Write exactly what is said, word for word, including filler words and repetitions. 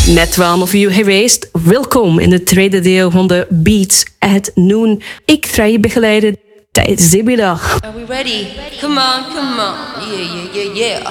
Net twaalf uur geweest. Welkom in het tweede deel van de Beats at Noon. Ik ga je begeleiden tijdens de middag. Are we ready? Come on, come on. Yeah, yeah, yeah, yeah.